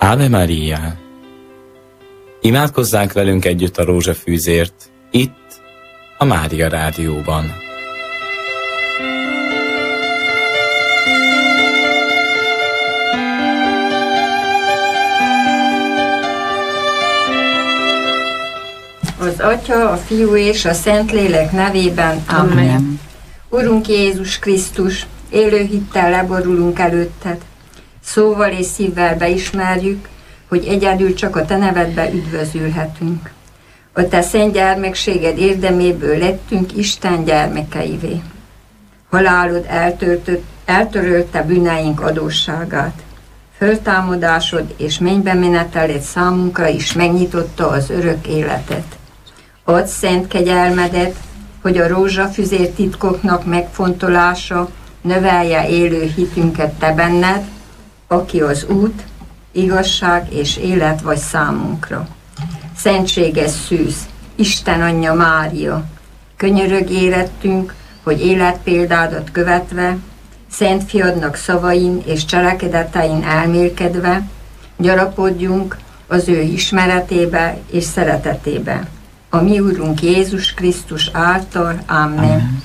Ave Maria! Imádkozzánk velünk együtt a rózsafűzért, itt, a Mária Rádióban. Az Atya, a Fiú és a Szentlélek nevében. Amen. Urunk Jézus Krisztus, élő hittel leborulunk előtted. Szóval és szívvel beismerjük, hogy egyedül csak a te nevedbe üdvözülhetünk. A te szent gyermekséged érdeméből lettünk Isten gyermekeivé. Halálod eltörölte bűneink adósságát. Föltámadásod és mennybe meneteled számunkra is megnyitotta az örök életet. Add szent kegyelmedet, hogy a rózsafüzér titkoknak megfontolása növelje élő hitünket te benned, aki az út, igazság és élet vagy számunkra. Szentséges szűz, Isten anyja Mária, könyörögj érettünk, hogy életpéldádat követve, szent fiadnak szavain és cselekedetein elmélkedve, gyarapodjunk az ő ismeretébe és szeretetébe. A mi Úrunk Jézus Krisztus által. Amen.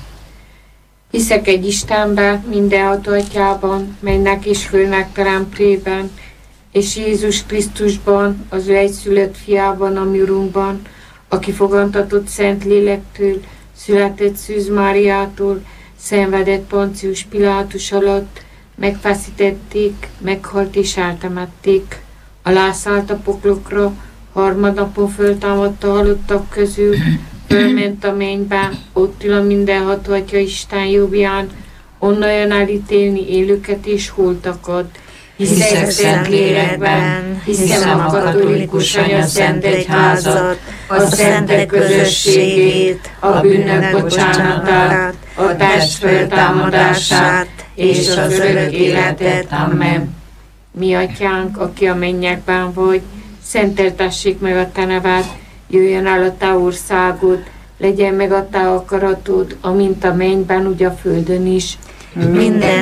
Hiszek egy Istenbe, mindenható Atyában, mennek és fölnek teremtében, és Jézus Krisztusban, az ő egyszülött fiában, a mi Urunkban, aki fogantatott Szent Lélektől, született Szűz Máriától, szenvedett Poncius Pilátus alatt, megfeszítették, meghalt és eltemették. Alászállt a poklokra, harmadnapon föltámadt a halottak közül, fölment a mennybe, ott ül a mindenható Atya Isten jobbján, onnan jön elítélni élőket és holtakat. Hiszek szent lélekben, hiszem a katolikus anyaszent egyházat, a szentek közösségét, a bűnök bocsánatát, a test feltámadását és az örök életet. Amen. Mi Atyánk, aki a mennyekben vagy, szenteltessék meg a te neved, jöjjön el a te országod, legyen meg a te akaratod, amint a mennyben, úgy a földön is. Minden